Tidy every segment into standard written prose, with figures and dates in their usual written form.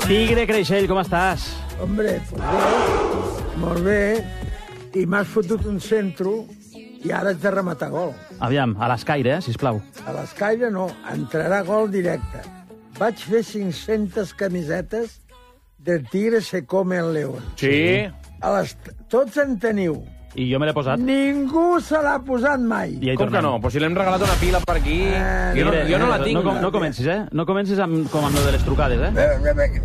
Tigre Creixell, com estàs? Hombre, pues bé, molt bé, i m'has fotut un centro i ara haig de rematar gol. Aviam, a l'escaire, sisplau. A l'escaire no, entrarà gol directe. Vaig fer 500 camisetes del Tigre se come el león. Sí. Tots en teniu. I jo me l'he posat. Ningú se l'ha posat mai. I Com que no? Pues si l'hem regalat una pila per aquí... Jo no la tinc. No comencis, eh? No comencis com amb lo de les trucades, eh?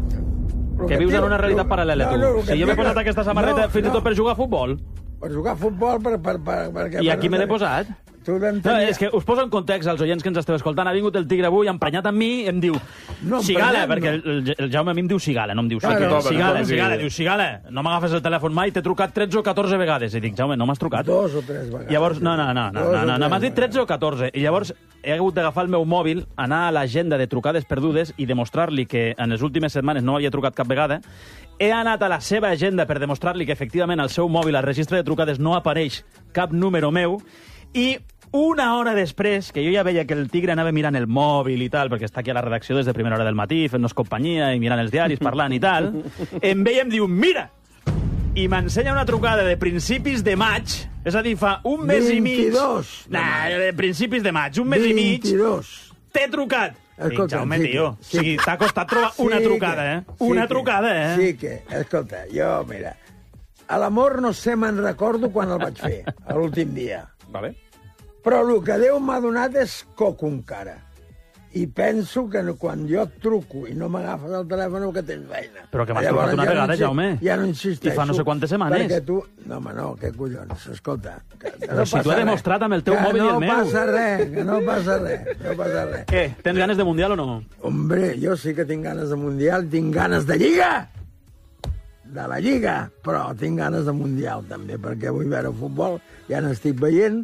Que vius en una realitat paral·lela, tu. Si jo m'he posat aquesta samarreta fins i tot per jugar a futbol. Per jugar a futbol, perquè... I aquí me l'he posat. Tu No, és que us poso en context als oients que ens esteu escoltant. Ha vingut el Tigre avui, emprenyat amb mi, em diu Cigala, perquè el Jaume a mi em diu Cigala, no em diu Cigala. Diu Cigala, no m'agafes el telèfon mai, t'he trucat 13 o 14 vegades. I dic, Jaume, no m'has trucat? 2 o 3 vegades. Llavors, no, m'has dit 13 o 14. I llavors he hagut d'agafar el meu mòbil, anar a l'agenda de trucades perdudes i demostrar-li que en les últimes setmanes no havia trucat cap vegada. He anat a la seva agenda per demostrar-li que efectivament al seu mòbil, al registre de trucades, no apareix cap número meu. I una hora després, que jo ja veia que el Tigre anava mirant el mòbil i tal, perquè està aquí a la redacció des de primera hora del matí, fent-nos companyia i mirant els diaris, parlant i tal, em veia i em diu, mira! I m'ensenya una trucada de principis de maig, és a dir, fa un mes i mig... 22. De principis de maig, un mes i mig... 22. T'he trucat! Escolta, Jaume, sí, tio, sí. o sigui, t'ha costat trobar una trucada, eh? Una trucada, eh? Sí que, escolta, jo, mira, a l'amor no sé, me'n recordo quan el vaig fer, a l'últim dia. Vale. Però el que Déu m'ha donat és coco encara. I penso que quan jo et truco i no m'agafes el telèfon que tens feina. Però que m'has trucat una vegada, Jaume. Ja no insisteixo. I fa no sé quantes setmanes. Perquè tu... No, home, no, què collons, escolta. Però si t'ho he demostrat amb el teu mòbil i el meu. Que no passa res, que no passa res, no passa res. Què, tens ganes de Mundial o no? Hombre, jo sí que tinc ganes de Mundial, tinc ganes de Lliga! De la Lliga, però tinc ganes de Mundial també, perquè vull veure futbol, ja n'estic veient,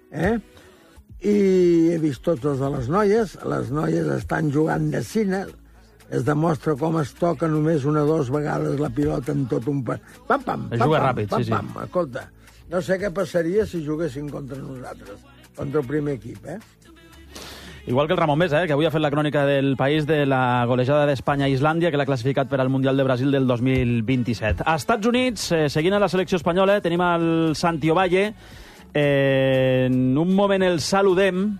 i he vist totes les noies estan jugant de cine, es demostra com es toca només 1 o 2 vegades la pilota en tot un... Pam, pam, Es juga ràpid, sí. Escolta, no sé què passaria si juguessin contra nosaltres, contra el primer equip, Igual que el Ramon Besa, que avui ha fet la crònica del país de la golejada d'Espanya a Islàndia, que l'ha classificat per al Mundial de Brasil del 2027. A Estats Units, seguint a la selecció espanyola, tenim el Santi Ovalle. En un moment el saludem,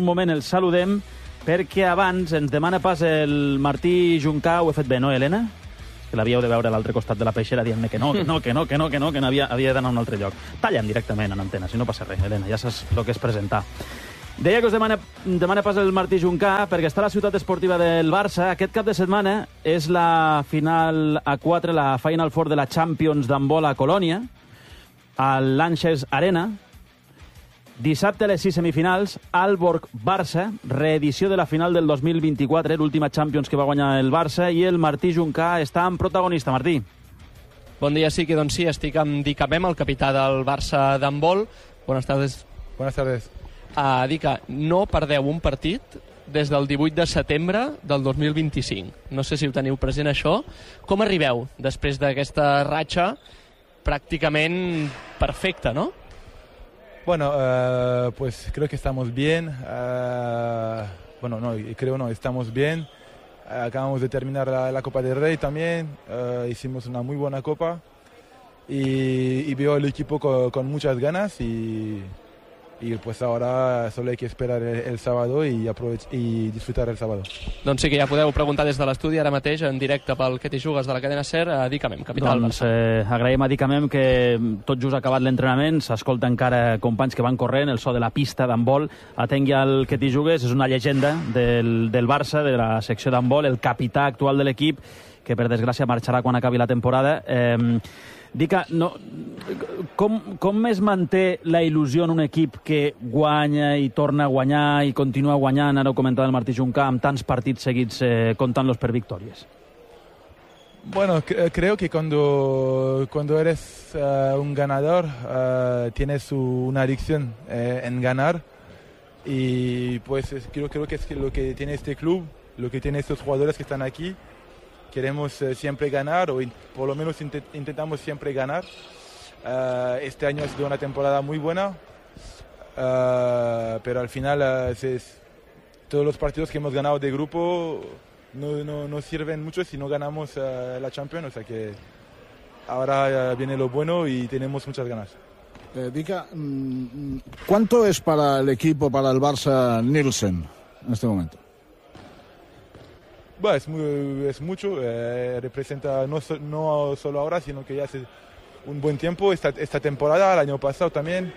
perquè abans ens demana pas el Martí Juncà. Ho he fet bé, no, Helena? Que l'havíeu de veure a l'altre costat de la peixera dient-me que havia d'anar a un altre lloc. Tallem directament en antena, si no passa res, Helena, ja saps el que és presentar. Deia que us demana pas el Martí Juncà perquè està a la ciutat esportiva del Barça. Aquest cap de setmana és la final A4, la Final Four de la Champions d'handbol a Colònia, al Lanxess Arena. Dissabte a les 6 semifinals, Aalborg-Barça, reedició de la final del 2024, l'última Champions que va guanyar el Barça, i el Martí Juncà està en protagonista. Martí. Bon dia, sí, que doncs sí, estic amb Dica Mem, el capità del Barça d'handbol. Buenas tardes. Buenas tardes. Dica, no perdeu un partit des del 18 de setembre del 2025. No sé si ho teniu present, això. Com arribeu després d'aquesta ratxa pràcticament perfecta, no? Bueno, pues creo que estamos bien. Estamos bien. Acabamos de terminar la Copa del Rey también. Hicimos una muy buena Copa. Y veo el equipo con muchas ganas y pues ahora solo hay que esperar el sábado y disfrutar el sábado. Doncs sí que ja podeu preguntar des de l'estudi ara mateix en directe pel Que t'hi jugues de la cadena SER a Dica Mem, capità del Barça. Agraïm a Dica Mem que tot just acabat l'entrenament s'escolta encara companys que van corrent, el so de la pista d'handbol. Atengui al Que t'hi jugues, és una llegenda del Barça, de la secció d'handbol, el capità actual de l'equip, que per desgràcia marxarà quan acabi la temporada. Dica, com es manté la il·lusió en un equip que guanya i torna a guanyar i continua guanyant, ara ho comentava el Martí Juncà, amb tants partits seguits comptant-los per victòries? Bueno, creo que cuando eres un ganador tienes una adicción en ganar y pues creo que es lo que tiene este club, lo que tienen estos jugadores que están aquí. Queremos siempre ganar, o por lo menos intentamos siempre ganar. Este año ha sido una temporada muy buena, pero al final todos los partidos que hemos ganado de grupo no sirven mucho si no ganamos la Champions, o sea que ahora viene lo bueno y tenemos muchas ganas. Dica, ¿cuánto es para el equipo, para el Barça, Nielsen en este momento? Bueno, es mucho, representa no solo ahora, sino que ya hace un buen tiempo, esta temporada, el año pasado también.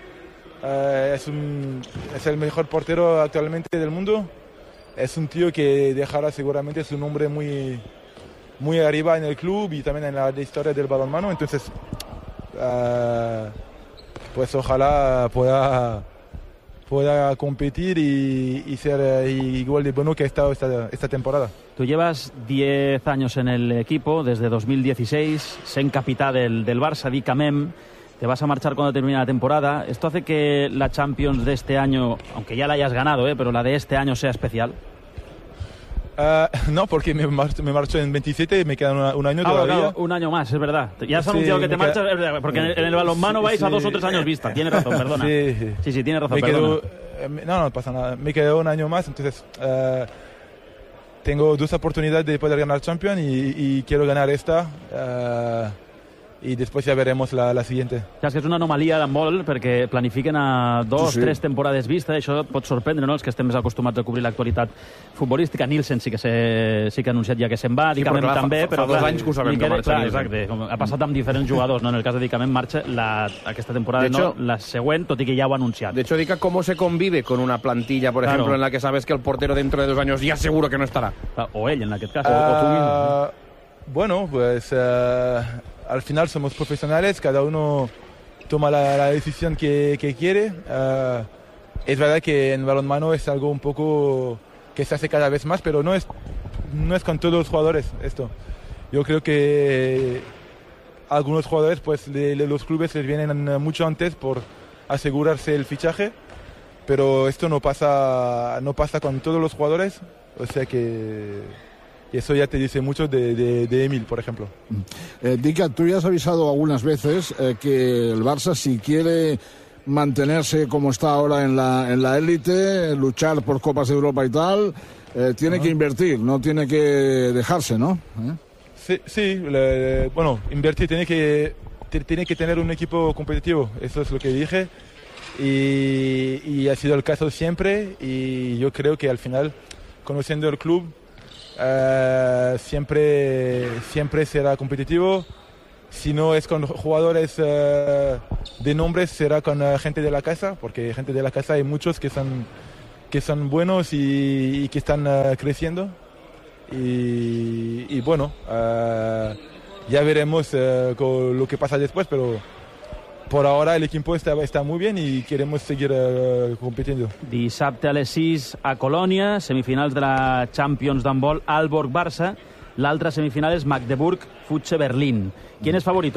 Es el mejor portero actualmente del mundo. Es un tío que dejará seguramente su nombre muy, muy arriba en el club y también en la historia del balonmano. Entonces, pues ojalá pueda competir y ser igual de bueno que ha estado esta temporada. Tú llevas 10 años en el equipo, desde 2016, sent capità del Barça, Dica Mem. Te vas a marchar cuando termine la temporada. ¿Esto hace que la Champions de este año, aunque ya la hayas ganado, pero la de este año sea especial? No, porque me marcho en 27 y me queda un año todavía. Claro, un año más, es verdad. Ya has anunciado que te marchas, porque en el balonmano vais a 2 o 3 años vista. Tienes razón, perdona. Sí, tienes razón, perdona. No pasa nada. Me quedo un año más, entonces tengo 2 oportunidades de poder ganar Champions y quiero ganar esta. I després ja veremos la siguiente. Ja, és que és una anomalia d'handbol perquè planifiquen a 2-3 temporades vista. Això et pot sorprendre, no?, els que estem més acostumats a cobrir l'actualitat futbolística. Nielsen sí que ha anunciat ja que se'n va, Dicamem també, però fa 2 anys que ho sabem que marxa. Exacte, ha passat amb diferents jugadors, no? En el cas de Dicamem marxa aquesta temporada, no la següent, tot i que ja ho ha anunciat. De hecho, Dica, ¿cómo se convive con una plantilla, por ejemplo, en la que sabes que el portero dentro de 2 años ya seguro que no estará? O ell, en aquest cas, o tu mismo. Bueno, pues al final somos profesionales, cada uno toma la decisión que quiere. Es verdad que en balonmano es algo un poco que se hace cada vez más, pero no es con todos los jugadores esto. Yo creo que algunos jugadores, pues los clubes les vienen mucho antes por asegurarse el fichaje, pero esto no pasa con todos los jugadores, o sea que eso ya te dice mucho de Emil, por ejemplo. Dica, tú ya has avisado algunas veces que el Barça, si quiere mantenerse como está ahora en la élite, luchar por Copas de Europa y tal, tiene que invertir, no tiene que dejarse, ¿no? Sí, bueno, invertir, tiene que tener un equipo competitivo, eso es lo que dije, y ha sido el caso siempre, y yo creo que al final, conociendo el club, siempre será competitivo. Si no es con jugadores de nombres, será con gente de la casa, porque gente de la casa hay muchos que son buenos y que están creciendo. Y bueno, ya veremos con lo que pasa después, pero por ahora el equipo está muy bien y queremos seguir compitiendo. Dissabte a les 6 a Colònia, semifinals de la Champions d'handbol, Aalborg-Barça. L'altra semifinal és Magdeburg-Futse-Berlín. ¿Quién es favorito?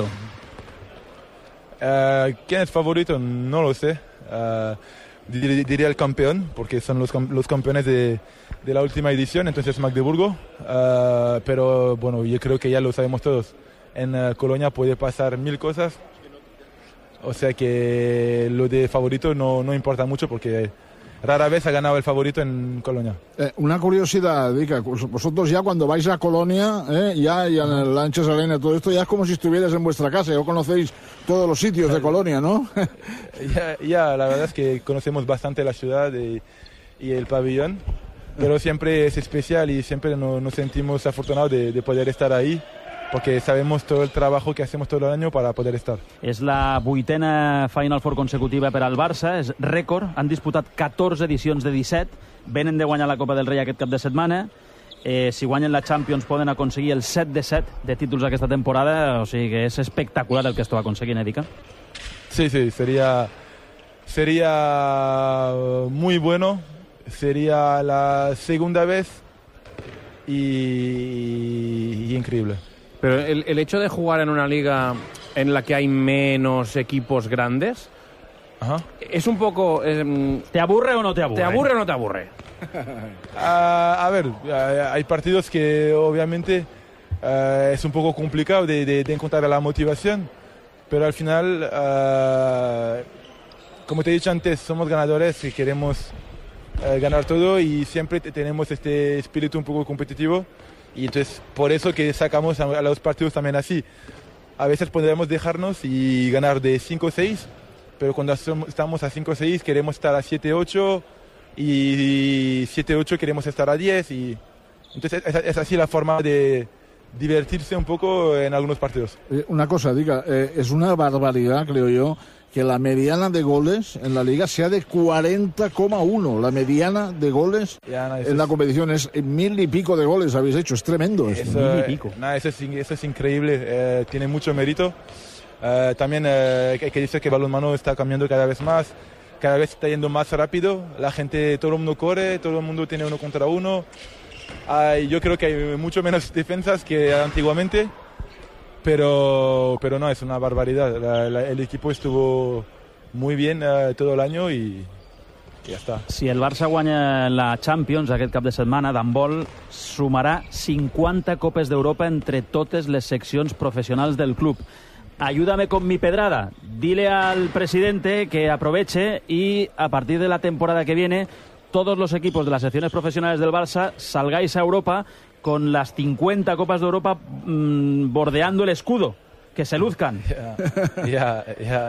¿Quién es favorito? No lo sé. Diría el campeón, porque son los campeones de la última edición, entonces Magdeburgo. Pero bueno, yo creo que ya lo sabemos todos. En Colonia puede pasar 1000 cosas. O sea que lo de favorito no importa mucho porque rara vez ha ganado el favorito en Colonia. Una curiosidad, Dica, vosotros ya cuando vais a Colonia, ya en el Lanchas Arena, todo esto, ya es como si estuvieras en vuestra casa, ya conocéis todos los sitios de Colonia, ¿no? ya, la verdad es que conocemos bastante la ciudad y el pabellón, pero siempre es especial y siempre nos sentimos afortunados de poder estar ahí, porque sabemos todo el trabajo que hacemos todo el año para poder estar. És la 8a Final Four consecutiva per al Barça, és rècord, han disputat 14 edicions de 17, venen de guanyar la Copa del Rei aquest cap de setmana, si guanyen la Champions poden aconseguir el 7 de 7 de títols aquesta temporada, o sigui que és espectacular el que esto aconseguint, Dica. Sí, sería muy bueno, sería la segunda vez y increíble. Pero el hecho de jugar en una liga en la que hay menos equipos grandes, es un poco... ¿Te aburre o no te aburre? ¿Te aburre o no te aburre? A ver, hay partidos que obviamente es un poco complicado de encontrar la motivación, pero al final, como te he dicho antes, somos ganadores y queremos ganar todo y siempre tenemos este espíritu un poco competitivo y entonces por eso que sacamos a los partidos también así. A veces podemos dejarnos y ganar de 5-6, pero cuando estamos a 5-6 queremos estar a 7-8 y 7-8 queremos estar a 10 y entonces es así la forma de divertirse un poco en algunos partidos. Una cosa, diga, es una barbaridad, creo yo, que la mediana de goles en la Liga sea de 40,1. La mediana de goles en la competición es 1000 y pico de goles habéis hecho. Es tremendo esto. 1000 y pico. Eso es increíble. Tiene mucho mérito. También hay que decir que el balonmano está cambiando cada vez más. Cada vez está yendo más rápido. La gente, todo el mundo corre, todo el mundo tiene 1 contra 1. Yo creo que hay mucho menos defensas que antiguamente. Pero no, es una barbaridad. El equipo estuvo muy bien todo el año y ja està. Si el Barça guanya la Champions aquest cap de setmana, d'handbol sumarà 50 Copes d'Europa entre totes les seccions professionals del club. Ayúdame con mi pedrada. Dile al presidente que aproveche y a partir de la temporada que viene todos los equipos de las secciones profesionales del Barça salgáis a Europa con las 50 Copas de Europa bordeando el escudo, que se luzcan. Ya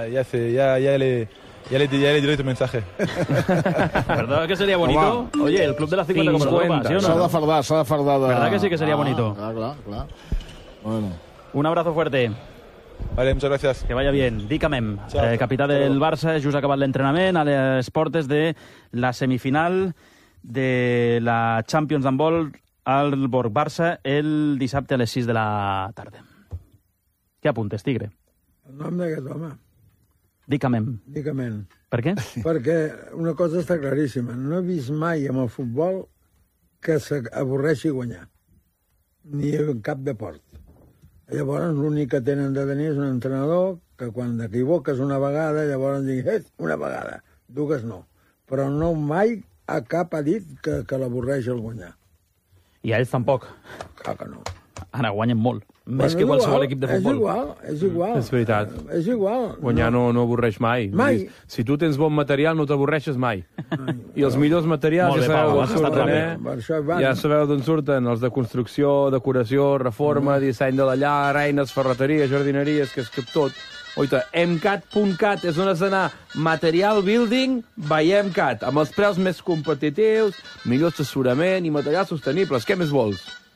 le diré tu mensaje. ¿Verdad que sería bonito? Home. Oye, el club de las 50 Copas de Europa, ¿sí o S'ha de no? fardar. ¿Verdad que sí que sería bonito? Clar. Bueno. Un abrazo fuerte. Vale, muchas gracias. Que vaya bien. Dicamem, Chao. capità del Barça, just ha acabat l'entrenament a les portes de la semifinal de la Champions d'handbol al Borg-Barça el dissabte a les 6 de la tarda. Què apuntes, Tigre? El nom d'aquest home, Dicamem. Dicament. Per què? Perquè una cosa està claríssima. No he vist mai amb el futbol que s'avorreixi guanyar. Ni en cap deport. Llavors, l'únic que tenen de tenir és un entrenador que quan t'equivoques una vegada, llavors digues, una vegada, dues no. Però no mai a cap ha dit que l'avorreix el guanyar. I a ells tampoc. Clar que no. Ara guanyen molt. Més que qualsevol equip de futbol. És igual. És veritat. És igual. Guanyar no avorreix mai. Mai. Si tu tens bon material, no t'avorreixes mai. I els millors materials Molt bé, ja sabeu Pau, d'on has estat surten, ràpid. Per això van. Ja sabeu d'on surten, els de construcció, decoració, reforma, disseny de la llar, eines, ferreteria, jardineries, que és que tot. Oita, emcat.cat és on has d'anar. Material building by Emcat, amb els preus més competitius, millor assessorament i materials sostenibles. Què més vols?